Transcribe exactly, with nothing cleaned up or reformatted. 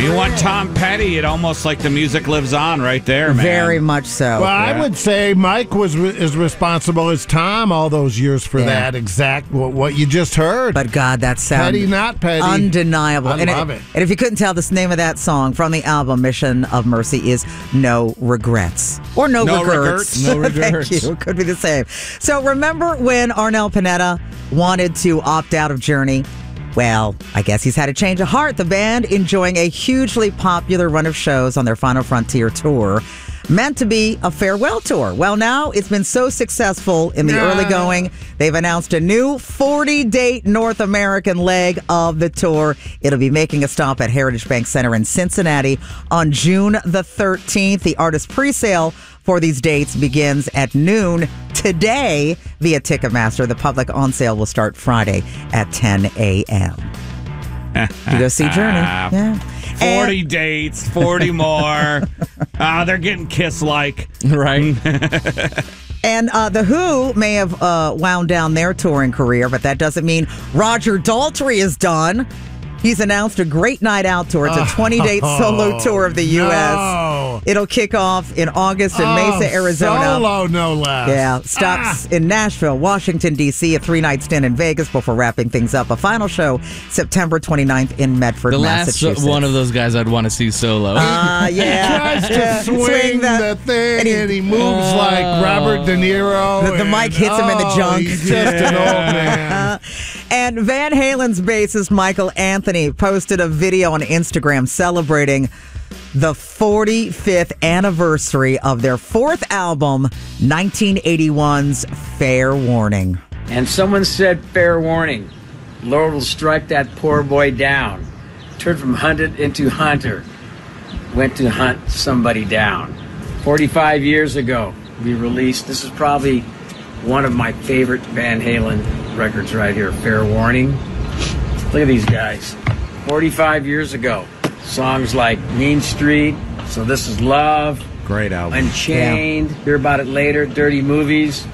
You want Tom Petty, it almost like the music lives on right there, man. Very much so. Well, yeah. I would say Mike was re- as responsible as Tom all those years for Yeah. that exact what, what you just heard. But God, that sound Petty, not petty. undeniable. I and love it. And if you couldn't tell, the name of that song from the album Mission of Mercy is No Regrets. Or No, No Regrets. Regrets. No Regrets. Thank you. It could be the same. So remember when Arnel Pineda wanted to opt out of Journey? Well, I guess he's had a change of heart. The band enjoying a hugely popular run of shows on their Final Frontier tour, meant to be a farewell tour. Well, now it's been so successful in the Nah. early going, they've announced a new forty-date North American leg of the tour. It'll be making a stop at Heritage Bank Center in Cincinnati on June the thirteenth. The artist pre-sale for these dates begins at noon today via Ticketmaster. The public on sale will start Friday at ten a.m. You go see Journey. Yeah. forty And- dates, forty more. Ah, they're getting kiss-like. Right. And uh, The Who may have uh, wound down their touring career, but that doesn't mean Roger Daltrey is done. He's announced a great night out tour. It's a twenty-date solo tour of the U S No. It'll kick off in August in Oh, Mesa, Arizona. Solo, no less. Yeah, stops Ah. in Nashville, Washington, D C, a three-night stint in Vegas before wrapping things up. A final show September twenty-ninth in Medford, The last Massachusetts. one of those guys I'd want to see solo. Uh, yeah. He tries to Yeah. swing, the, thing, and and he- he, moves like Robert De Niro. The- the and- mic hits him in the oh, junk. He's just an old man. Uh, and Van Halen's bassist Michael Anthony posted a video on Instagram celebrating the forty-fifth anniversary of their fourth album, nineteen eighty-one's Fair Warning. And someone said, fair warning, Lord will strike that poor boy down. Turned from hunted into hunter. Went to hunt somebody down. forty-five years ago, we released, this is probably one of my favorite Van Halen records right here, Fair Warning. Look at these guys. forty-five years ago, songs like Mean Street, So This Is Love, Great album. Unchained, hear about it later, Dirty Movies.